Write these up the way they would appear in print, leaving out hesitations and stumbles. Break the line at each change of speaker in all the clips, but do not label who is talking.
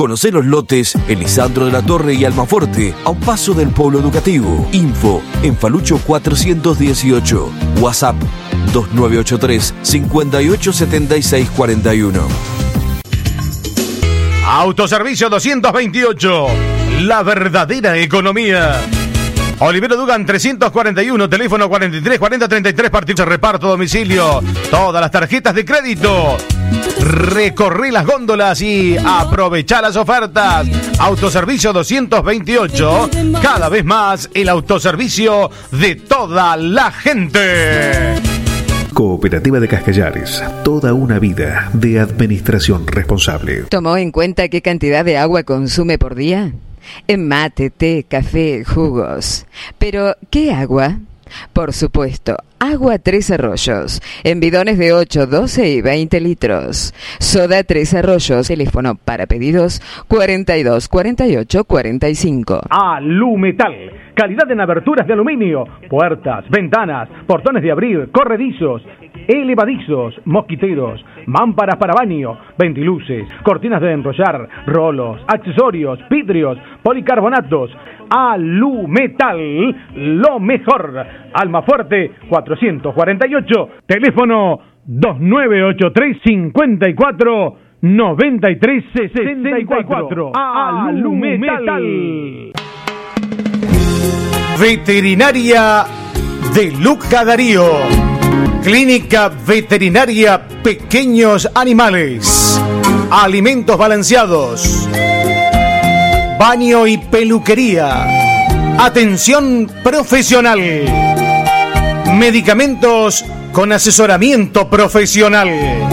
Conocé los lotes en Lisandro de la Torre y Almafuerte, a un paso del Polo Educativo. Info en Falucho 418. WhatsApp 2983 587641.
Autoservicio 228. La verdadera economía. Olivero Dugan 341, teléfono 43 40 33, partido reparto domicilio. Todas las tarjetas de crédito. Recorrí las góndolas y aprovechá las ofertas. Autoservicio 228, cada vez más el autoservicio de toda la gente.
Cooperativa de Cascallares, toda una vida de administración responsable.
¿Tomó en cuenta qué cantidad de agua consume por día? En mate, té, café, jugos. Pero, ¿qué agua? Por supuesto, agua Tres Arroyos, en bidones de 8, 12 y 20 litros. Soda Tres Arroyos, teléfono para pedidos 42 48 45.
Alumetal, calidad en aberturas de aluminio, puertas, ventanas, portones de abrir, corredizos, elevadizos, mosquiteros, mámparas para baño, ventiluces, cortinas de enrollar, rolos, accesorios, vidrios, policarbonatos. Alumetal, lo mejor. Almafuerte 448, teléfono 2983 54 93 64. Alumetal.
Veterinaria de Luca Darío. Clínica Veterinaria Pequeños Animales. Alimentos balanceados. Baño y peluquería. Atención profesional. Medicamentos con asesoramiento profesional.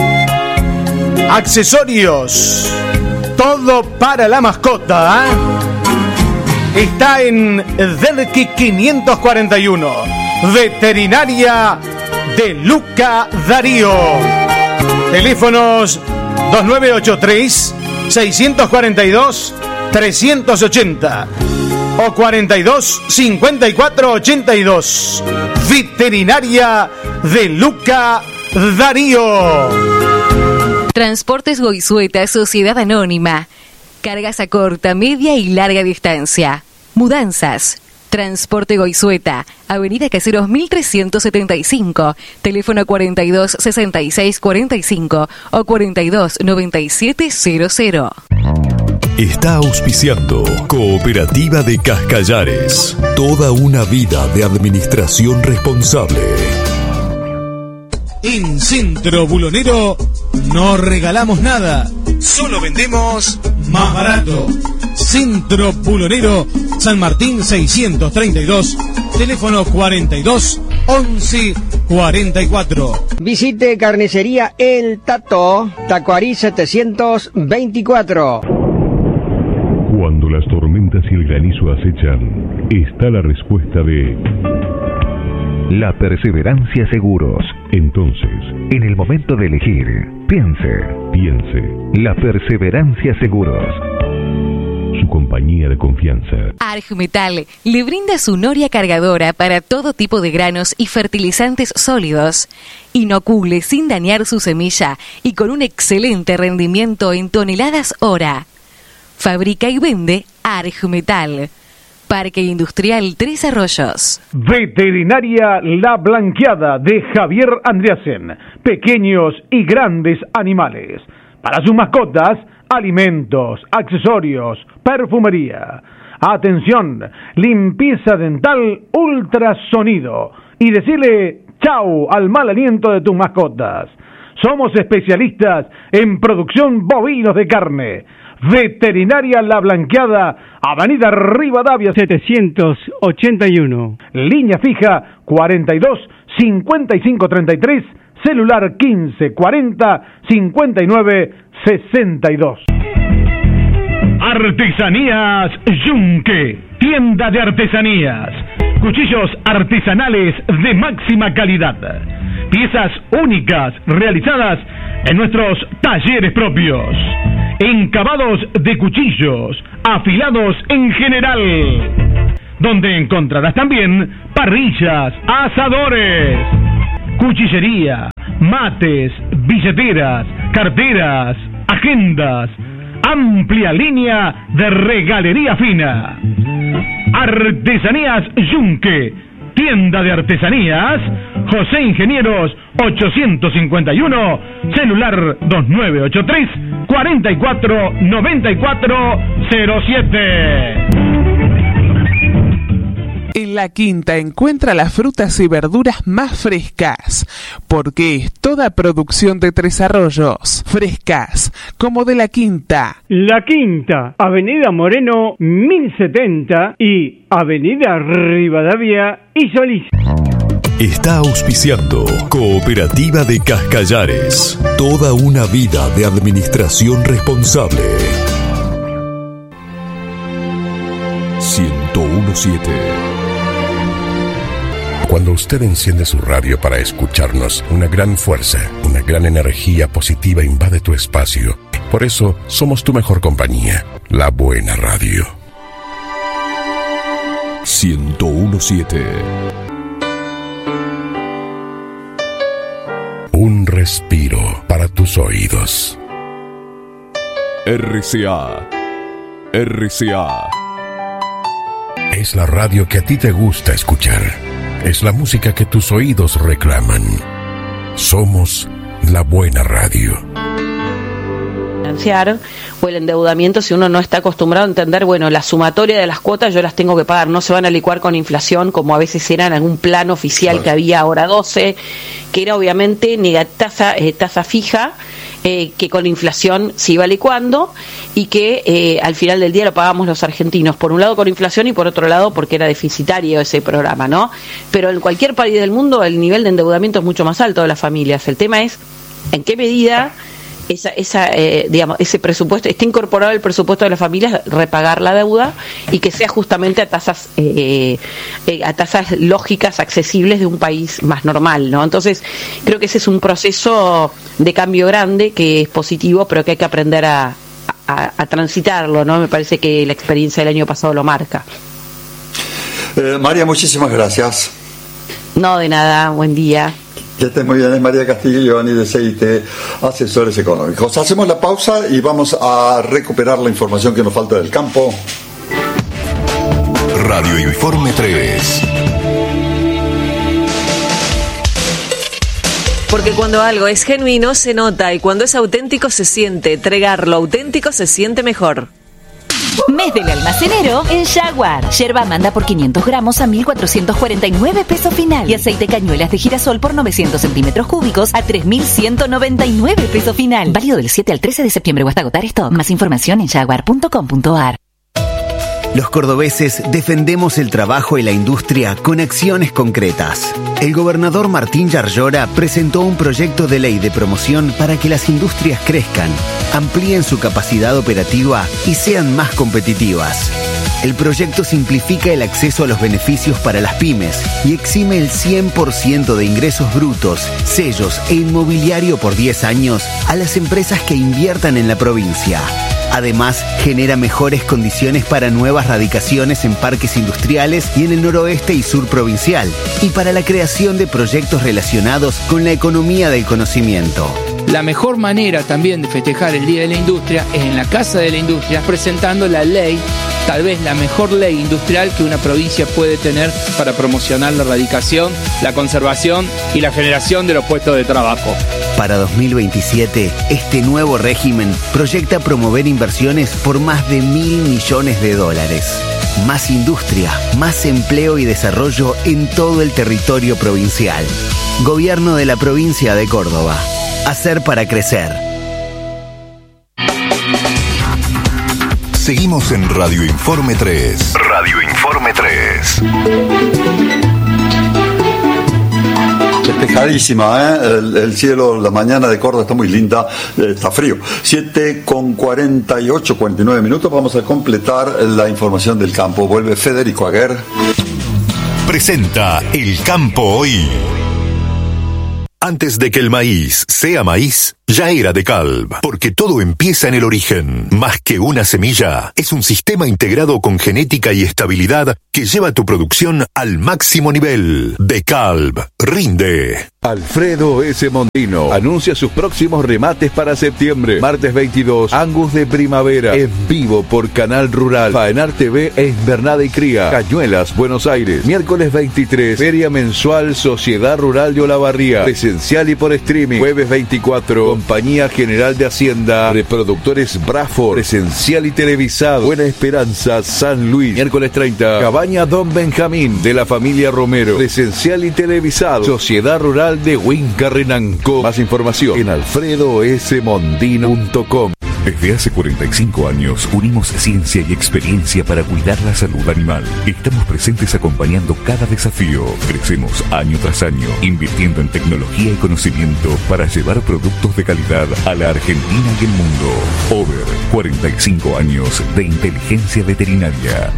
Accesorios. Todo para la mascota. Está en Derqui 541. Veterinaria de Luca Darío. Teléfonos 2983 642 380 o 42 54 82. Veterinaria de Luca Darío.
Transportes Goizueta, Sociedad Anónima. Cargas a corta, media y larga distancia. Mudanzas. Transporte Goizueta, Avenida Caseros 1375, teléfono 42 66 45 o 42 97 00.
Está auspiciando Cooperativa de Cascallares, toda una vida de administración responsable.
En Centro Bulonero no regalamos nada, solo vendemos más barato. Centro Bulonero, San Martín 632, teléfono 42 11 44.
Visite Carnicería El Tato, Tacuarí 724.
Cuando las tormentas y el granizo acechan, está la respuesta de La Perseverancia Seguros. Entonces, en el momento de elegir, piense. La Perseverancia Seguros. Su compañía de confianza.
Argmetal le brinda su noria cargadora para todo tipo de granos y fertilizantes sólidos. Inocule sin dañar su semilla y con un excelente rendimiento en toneladas hora. Fabrica y vende Argmetal. Parque Industrial Tres Arroyos.
Veterinaria La Blanqueada de Javier Andreasen. Pequeños y grandes animales. Para sus mascotas, alimentos, accesorios, perfumería. Atención, limpieza dental, ultrasonido. Y decirle chau al mal aliento de tus mascotas. Somos especialistas en producción bovinos de carne. Veterinaria La Blanqueada, Avenida Rivadavia 781. Línea fija 42 55 33, celular 15 40 59 62. Artesanías Yunque, tienda de artesanías. Cuchillos artesanales de máxima calidad. Piezas únicas realizadas en nuestros talleres propios. Encabados de cuchillos, afilados en general. Donde encontrarás también parrillas, asadores, cuchillería, mates, billeteras, carteras, agendas, amplia línea de regalería fina. Artesanías Yunque, tienda de artesanías, José Ingenieros 851, celular 2983 449407.
En La Quinta encuentra las frutas y verduras más frescas, porque es toda producción de Tres Arroyos, frescas, como de La Quinta.
La Quinta, Avenida Moreno 1070 y Avenida Rivadavia y Solís.
Está auspiciando Cooperativa de Cascallares. Toda una vida de administración responsable. 1017.
Cuando usted enciende su radio para escucharnos, una gran fuerza, una gran energía positiva invade tu espacio. Por eso, somos tu mejor compañía, la buena radio.
1017.
Un respiro para tus oídos.
RCA. RCA.
Es la radio que a ti te gusta escuchar. Es la música que tus oídos reclaman. Somos la buena radio.
Financiar o el endeudamiento, si uno no está acostumbrado a entender, bueno, la sumatoria de las cuotas yo las tengo que pagar, no se van a licuar con inflación como a veces era en algún plan oficial que había ahora 12, que era obviamente tasa fija, que con inflación se iba licuando y que al final del día lo pagamos los argentinos, por un lado con inflación y por otro lado porque era deficitario ese programa, ¿no? Pero en cualquier país del mundo el nivel de endeudamiento es mucho más alto de las familias. El tema es en qué medida ese presupuesto está incorporado al presupuesto de las familias, repagar la deuda y que sea justamente a tasas lógicas, accesibles de un país más normal, ¿no? Entonces creo que ese es un proceso de cambio grande que es positivo, pero que hay que aprender a transitarlo, ¿no? Me parece que la experiencia del año pasado lo marca.
María, muchísimas gracias.
No, de nada, buen día.
Que estés muy bien, es María Castillo Giovanni de CIT, asesores económicos. Hacemos la pausa y vamos a recuperar la información que nos falta del campo.
Radio Informe 3.
Porque cuando algo es genuino se nota y cuando es auténtico se siente. Entregar lo auténtico se siente mejor.
Mes del almacenero en Jaguar. Yerba manda por 500 gramos a 1.449 pesos final. Y aceite cañuelas de girasol por 900 centímetros cúbicos a 3.199 pesos final. Válido del 7 al 13 de septiembre o hasta agotar stock. Más información en jaguar.com.ar.
Los cordobeses defendemos el trabajo y la industria con acciones concretas. El gobernador Martín Yarlora presentó un proyecto de ley de promoción para que las industrias crezcan, amplíen su capacidad operativa y sean más competitivas. El proyecto simplifica el acceso a los beneficios para las pymes y exime el 100% de ingresos brutos, sellos e inmobiliario por 10 años a las empresas que inviertan en la provincia. Además, genera mejores condiciones para nuevas radicaciones en parques industriales y en el noroeste y sur provincial, y para la creación de proyectos relacionados con la economía del conocimiento.
La mejor manera también de festejar el Día de la Industria es en la Casa de la Industria, presentando la ley, tal vez la mejor ley industrial que una provincia puede tener para promocionar la radicación, la conservación y la generación de los puestos de trabajo.
Para 2027, este nuevo régimen proyecta promover inversiones por más de $1.000 millones. Más industria, más empleo y desarrollo en todo el territorio provincial. Gobierno de la provincia de Córdoba. Hacer para crecer.
Seguimos en Radio Informe 3. Radio Informe 3.
Despejadísima, el cielo, la mañana de Córdoba está muy linda, está frío. 7:48, 49 minutos. Vamos a completar la información del campo. Vuelve Federico Aguer.
Presenta El Campo Hoy. Antes de que el maíz sea maíz, ya era DECALB, porque todo empieza en el origen. Más que una semilla, es un sistema integrado con genética y estabilidad que lleva tu producción al máximo nivel. DECALB, rinde.
Alfredo S. Mondino anuncia sus próximos remates para septiembre. Martes 22, Angus de Primavera, en vivo por Canal Rural. Faenar TV e Invernada y Cría, Cañuelas, Buenos Aires. Miércoles 23, Feria Mensual Sociedad Rural de Olavarría, presencial y por streaming. Jueves 24, Compañía General de Hacienda, Reproductores Braford, presencial y televisado. Buena Esperanza, San Luis. Miércoles 30, Cabaña Don Benjamín, de la familia Romero, presencial y televisado. Sociedad Rural de Huincarrenanco. Más información en alfredosmondino.com.
Desde hace 45 años unimos ciencia y experiencia para cuidar la salud animal. Estamos presentes acompañando cada desafío. Crecemos año tras año, invirtiendo en tecnología y conocimiento para llevar productos de calidad a la Argentina y el mundo. Over 45 años de inteligencia veterinaria.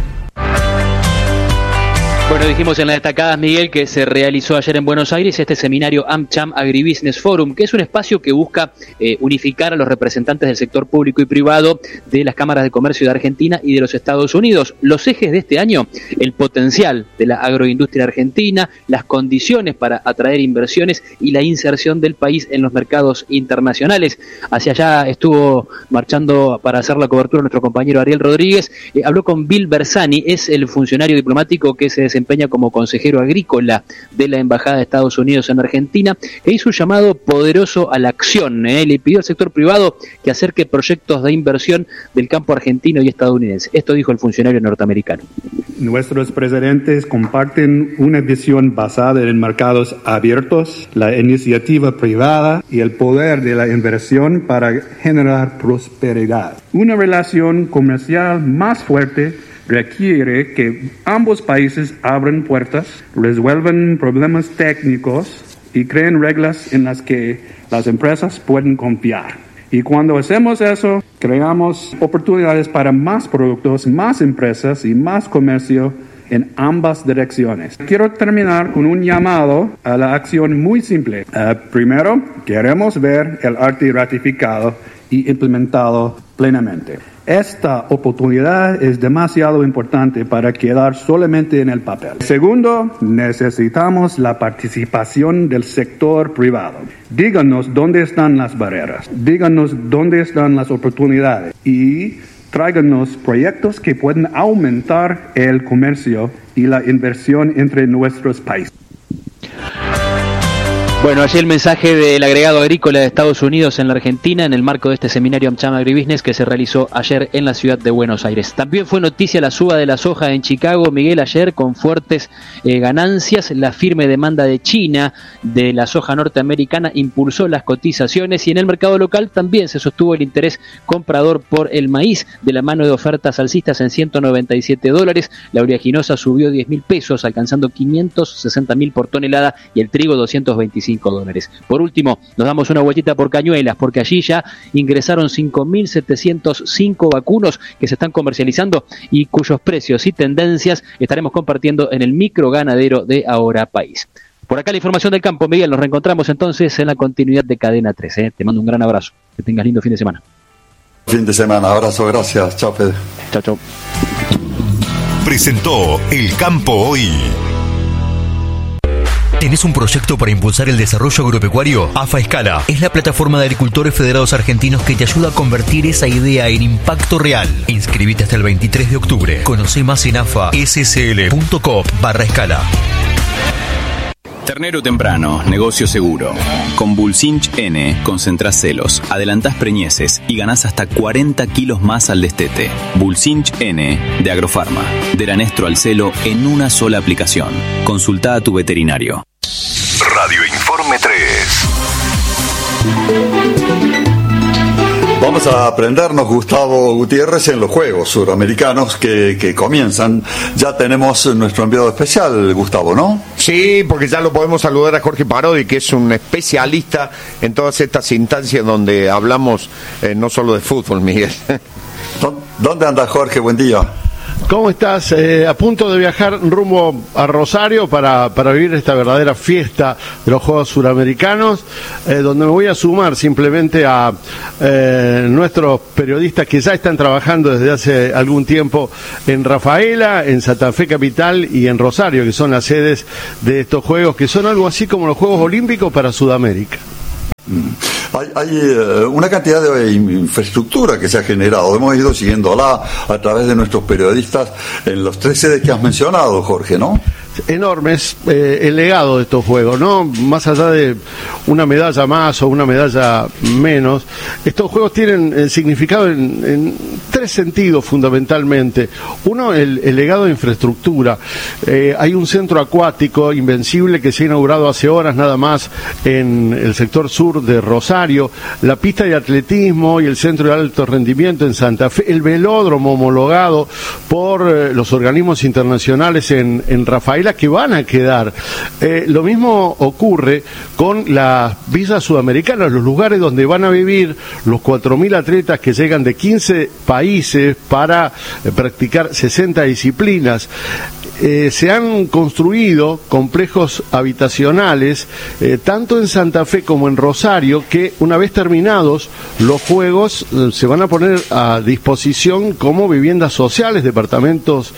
Bueno, dijimos en las destacadas, Miguel, que se realizó ayer en Buenos Aires este seminario AmCham Agribusiness Forum, que es un espacio que busca unificar a los representantes del sector público y privado de las cámaras de comercio de Argentina y de los Estados Unidos. Los ejes de este año: el potencial de la agroindustria argentina, las condiciones para atraer inversiones y la inserción del país en los mercados internacionales. Hacia allá estuvo marchando para hacer la cobertura nuestro compañero Ariel Rodríguez. Habló con Bill Bersani, es el funcionario diplomático que se desempeña como consejero agrícola de la Embajada de Estados Unidos en Argentina, e hizo un llamado poderoso a la acción. Le pidió al sector privado que acerque proyectos de inversión del campo argentino y estadounidense. Esto dijo el funcionario norteamericano.
Nuestros presidentes comparten una visión basada en mercados abiertos, la iniciativa privada y el poder de la inversión para generar prosperidad. Una relación comercial más fuerte requiere que ambos países abran puertas, resuelvan problemas técnicos y creen reglas en las que las empresas pueden confiar. Y cuando hacemos eso, creamos oportunidades para más productos, más empresas y más comercio en ambas direcciones. Quiero terminar con un llamado a la acción muy simple. Primero, queremos ver el arte ratificado y implementado plenamente. Esta oportunidad es demasiado importante para quedar solamente en el papel. Segundo, necesitamos la participación del sector privado. Díganos dónde están las barreras, díganos dónde están las oportunidades y tráiganos proyectos que pueden aumentar el comercio y la inversión entre nuestros países.
Bueno, allí el mensaje del agregado agrícola de Estados Unidos en la Argentina en el marco de este seminario AmCham Agribusiness que se realizó ayer en la ciudad de Buenos Aires. También fue noticia la suba de la soja en Chicago, Miguel, ayer con fuertes ganancias. La firme demanda de China de la soja norteamericana impulsó las cotizaciones y en el mercado local también se sostuvo el interés comprador por el maíz de la mano de ofertas alcistas en $197. La oleaginosa subió $10.000, alcanzando $560.000 por tonelada y el trigo $225. Por último, nos damos una vueltita por Cañuelas, porque allí ya ingresaron 5.705 vacunos que se están comercializando y cuyos precios y tendencias estaremos compartiendo en el micro ganadero de Ahora País. Por acá la información del campo, Miguel. Nos reencontramos entonces en la continuidad de Cadena 3. Te mando un gran abrazo. Que tengas lindo fin de semana.
Fin de semana. Abrazo. Gracias. Chao, Fede.
Chao, chao.
Presentó El Campo Hoy.
¿Tenés un proyecto para impulsar el desarrollo agropecuario? AFA Escala es la plataforma de agricultores federados argentinos que te ayuda a convertir esa idea en impacto real. Inscribite hasta el 23 de octubre. Conoce más en afascl.coop/escala.
Ternero temprano, negocio seguro. Con Bulcinch N concentrás celos, adelantás preñeces y ganás hasta 40 kilos más al destete. Bulcinch N de Agrofarma. De la Nestro al celo en una sola aplicación. Consulta a tu veterinario.
Radio Informe 3.
Vamos a aprendernos, Gustavo Gutiérrez, en los Juegos Suramericanos que comienzan. Ya tenemos nuestro enviado especial, Gustavo, ¿no?
Sí, porque ya lo podemos saludar a Jorge Parodi, que es un especialista en todas estas instancias donde hablamos no solo de fútbol, Miguel.
¿Dónde anda Jorge? Buen día.
¿Cómo estás? A punto de viajar rumbo a Rosario para vivir esta verdadera fiesta de los Juegos Suramericanos, donde me voy a sumar simplemente a nuestros periodistas que ya están trabajando desde hace algún tiempo en Rafaela, en Santa Fe Capital y en Rosario, que son las sedes de estos Juegos, que son algo así como los Juegos Olímpicos para Sudamérica.
Hay una cantidad de infraestructura que se ha generado. Hemos ido siguiéndola a través de nuestros periodistas en los 3 sedes que has mencionado, Jorge, ¿no?
Enormes el legado de estos Juegos, ¿no? Más allá de una medalla más o una medalla menos, estos Juegos tienen significado en 3 sentidos fundamentalmente. Uno, el legado de infraestructura. Hay un centro acuático invencible que se ha inaugurado hace horas nada más en el sector sur de Rosario, la pista de atletismo y el centro de alto rendimiento en Santa Fe, el velódromo homologado por los organismos internacionales en Rafaela, que van a quedar. Lo mismo ocurre con las villas sudamericanas, los lugares donde van a vivir los 4.000 atletas que llegan de 15 países para practicar 60 disciplinas. Se han construido complejos habitacionales tanto en Santa Fe como en Rosario, que una vez terminados los Juegos se van a poner a disposición como viviendas sociales, departamentos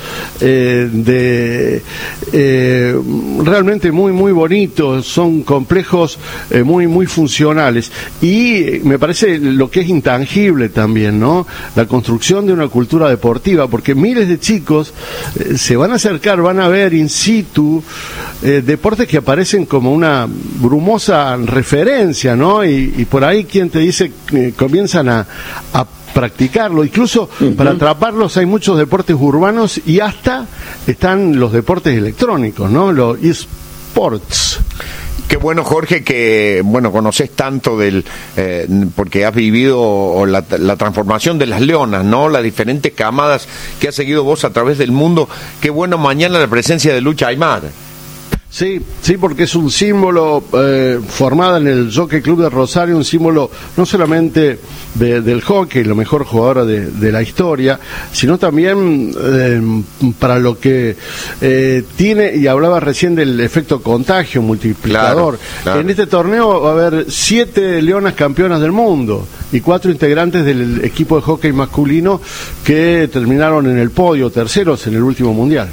realmente muy bonitos, son complejos muy funcionales, y me parece lo que es intangible también, ¿no? La construcción de una cultura deportiva, porque miles de chicos se van a acercar, van a ver in situ deportes que aparecen como una brumosa referencia, ¿no? Y por ahí quien te dice comienzan a practicarlo, incluso para atraparlos hay muchos deportes urbanos y hasta están los deportes electrónicos, ¿no? Los eSports.
Qué bueno, Jorge, que conoces tanto porque has vivido la transformación de las leonas, ¿no? Las diferentes camadas que has seguido vos a través del mundo. Qué bueno mañana la presencia de Lucha Aymar.
Sí, porque es un símbolo formada en el Jockey Club de Rosario, un símbolo no solamente del hockey, la mejor jugadora de la historia, sino también para lo que tiene, y hablaba recién del efecto contagio multiplicador. Claro. En este torneo va a haber 7 leonas campeonas del mundo y 4 integrantes del equipo de hockey masculino que terminaron en el podio, terceros en el último mundial.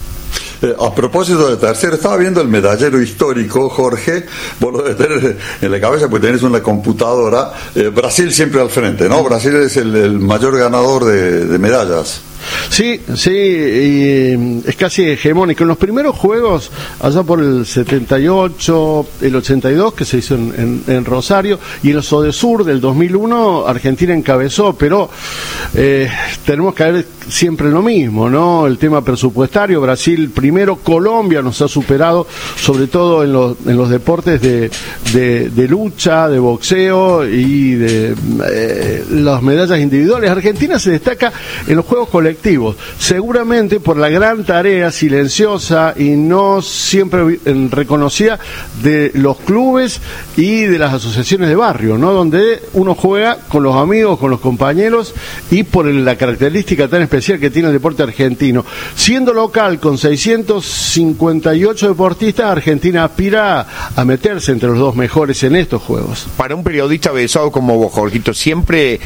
A propósito de tercero, estaba viendo el medallero histórico, Jorge, vos lo debes tener en la cabeza porque tenés una computadora. Brasil siempre al frente, ¿no? Brasil es el mayor ganador de medallas.
Sí, y es casi hegemónico. En los primeros Juegos, allá por el 78, el 82, que se hizo en Rosario, y en los Odesur del 2001, Argentina encabezó, pero tenemos que ver siempre lo mismo, ¿no? El tema presupuestario, Brasil primero, Colombia nos ha superado, sobre todo en los deportes de lucha, de boxeo y de las medallas individuales. Argentina se destaca en los Juegos colectivos, seguramente por la gran tarea silenciosa y no siempre reconocida de los clubes y de las asociaciones de barrio, ¿no? Donde uno juega con los amigos, con los compañeros, y por la característica tan especial que tiene el deporte argentino. Siendo local con 658 deportistas, Argentina aspira a meterse entre los 2 mejores en estos Juegos.
Para un periodista avesado como vos, Jorgito, siempre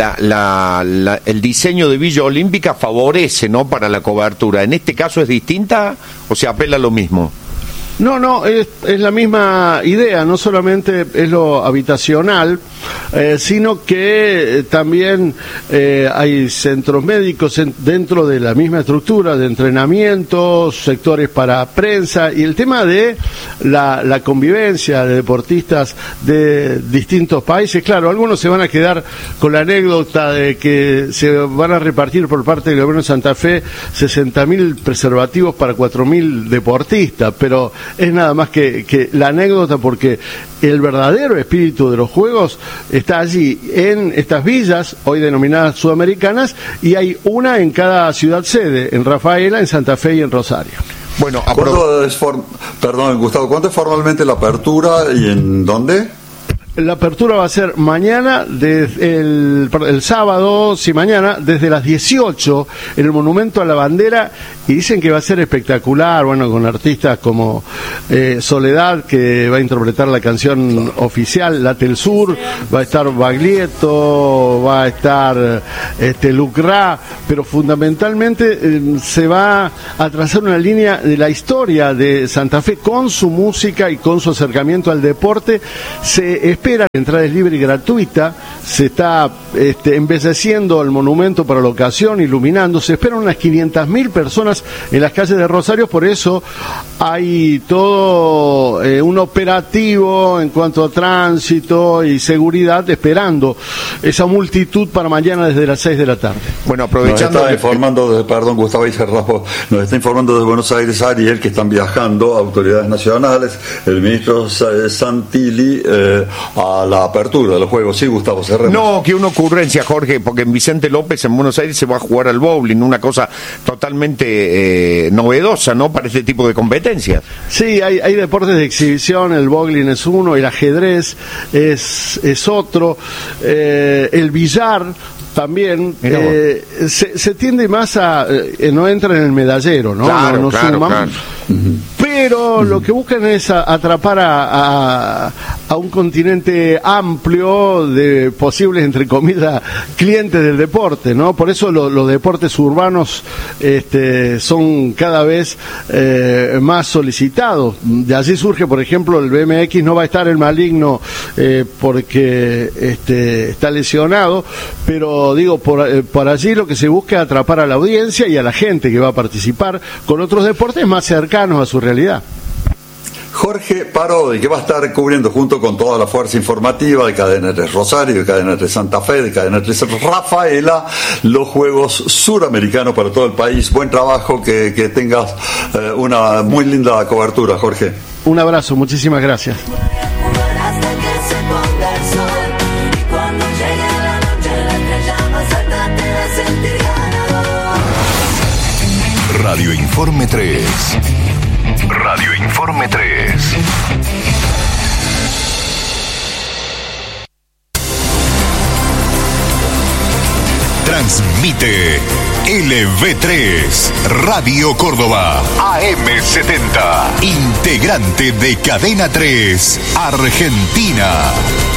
el diseño de Villa Olímpica favorece, ¿no?, para la cobertura. ¿En este caso es distinta o se apela a lo mismo?
No, es la misma idea, no solamente es lo habitacional, sino que también hay centros médicos dentro de la misma estructura de entrenamiento, sectores para prensa, y el tema de la convivencia de deportistas de distintos países. Claro, algunos se van a quedar con la anécdota de que se van a repartir por parte del gobierno de Santa Fe 60.000 preservativos para 4.000 deportistas, pero es nada más que la anécdota, porque el verdadero espíritu de los Juegos está allí, en estas villas, hoy denominadas sudamericanas, y hay una en cada ciudad sede, en Rafaela, en Santa Fe y en Rosario.
Bueno,
Gustavo, ¿cuánto es formalmente la apertura y en dónde?
La apertura va a ser mañana, el sábado, mañana, desde las 18, en el Monumento a la Bandera, y dicen que va a ser espectacular, bueno, con artistas como Soledad, que va a interpretar la canción oficial, Late el Sur, va a estar Baglietto, va a estar Lucrá, pero fundamentalmente se va a trazar una línea de la historia de Santa Fe con su música y con su acercamiento al deporte. Se espera, la entrada es libre y gratuita, se está embelleciendo el monumento para la ocasión, iluminando, se esperan unas 500.000 personas en las calles de Rosario, por eso hay todo un operativo en cuanto a tránsito y seguridad, esperando esa multitud para mañana desde las 6 de la tarde.
Bueno, aprovechando...
Nos está informando, Gustavo Icerrajo, nos está informando desde Buenos Aires, Ariel, que están viajando autoridades nacionales, el ministro Santilli, a la apertura de los Juegos. Sí, Gustavo, cerremos.
No, que una ocurrencia, Jorge, porque en Vicente López, en Buenos Aires, se va a jugar al bowling, una cosa totalmente novedosa, ¿no?, para este tipo de competencias.
Sí, hay deportes de exhibición, el bowling es uno, el ajedrez es otro, el billar también, se tiende más a no entra en el medallero, ¿no?
Claro,
no
claro,
suman,
claro.
Pero lo que buscan es atrapar a un continente amplio de posibles, entre comillas, clientes del deporte, ¿no? Por eso los deportes urbanos son cada vez más solicitados. De allí surge, por ejemplo, el BMX. No va a estar el Maligno porque está lesionado, pero digo, por allí lo que se busca es atrapar a la audiencia y a la gente que va a participar con otros deportes más cercanos a su realidad.
Jorge Parodi, que va a estar cubriendo junto con toda la fuerza informativa de Cadena 3 Rosario, de Cadena 3 Santa Fe, de Cadena 3 Rafaela, los Juegos Suramericanos para todo el país. Buen trabajo, que tengas una muy linda cobertura, Jorge.
Un abrazo, muchísimas gracias.
Radio Informe 3. Radio Informe 3. Transmite LV3 Radio Córdoba AM70, integrante de Cadena 3 Argentina.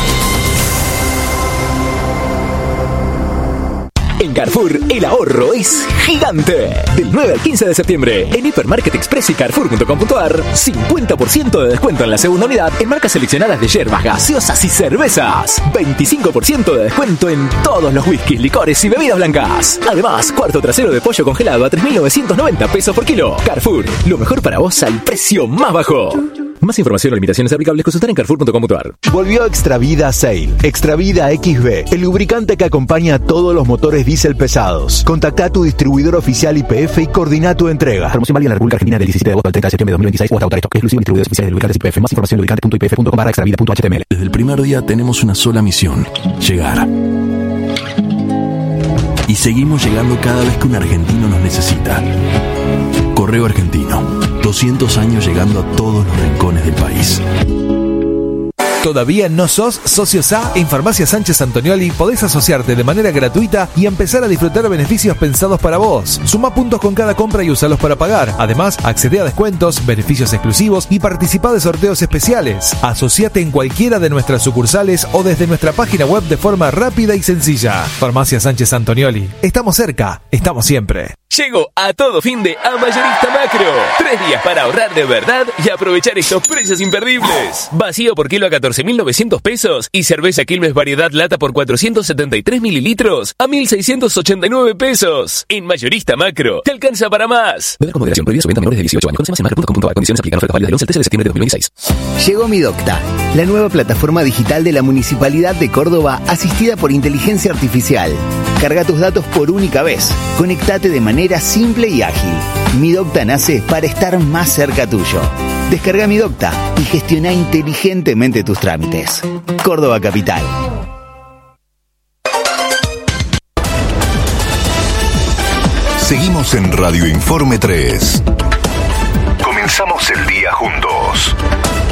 En Carrefour, el ahorro es gigante. Del 9 al 15 de septiembre, en Hipermarket Express y Carrefour.com.ar, 50% de descuento en la segunda unidad en marcas seleccionadas de yerbas, gaseosas y cervezas. 25% de descuento en todos los whiskies, licores y bebidas blancas. Además, cuarto trasero de pollo congelado a 3.990 pesos por kilo. Carrefour, lo mejor para vos al precio más bajo. Más información o limitaciones aplicables, consultar en Carrefour.com.ar.
Volvió Extravida Sail. Extravida XB, el lubricante que acompaña a todos los motores diésel pesados. Contacta a tu distribuidor oficial YPF y coordina tu entrega. Promoción válida en la República Argentina del 17 de agosto al 30 de septiembre de 2026 o hasta agotar stock. Exclusivo distribuidores oficiales de lubricantes YPF. Más información en lubricante.ypf.com/extravida.html.
Desde el primer día tenemos una sola misión: llegar. Y seguimos llegando cada vez que un argentino nos necesita. Correo Argentino, 200 años llegando a todos los rincones del país.
¿Todavía no sos socio SA? En Farmacia Sánchez Antonioli podés asociarte de manera gratuita y empezar a disfrutar beneficios pensados para vos. Suma puntos con cada compra y usalos para pagar. Además, accede a descuentos, beneficios exclusivos y participa de sorteos especiales. Asociate en cualquiera de nuestras sucursales o desde nuestra página web de forma rápida y sencilla. Farmacia Sánchez Antonioli. Estamos cerca, estamos siempre.
Llego a todo fin de a Mayorista Macro. 3 días para ahorrar de verdad y aprovechar estos precios imperdibles. Vacío por kilo a 14.900 pesos y cerveza Quilmes Variedad Lata por 473 mililitros a 1.689 pesos. En Mayorista Macro, te alcanza para más.
Beber con moderación, prohibida su venta a menores de 18 años. Conoce más en macro.com.ar. Condiciones aplican. Ofertas válidas del 11 al 13 de septiembre de 2026.
Llegó Mi Docta, la nueva plataforma digital de la Municipalidad de Córdoba, asistida por inteligencia artificial. Carga tus datos por única vez. Conectate de manera simple y ágil. Mi Docta nace para estar más cerca tuyo. Descarga Mi Docta y gestiona inteligentemente tus trámites. Córdoba Capital.
Seguimos en Radio Informe 3. Comenzamos el día juntos.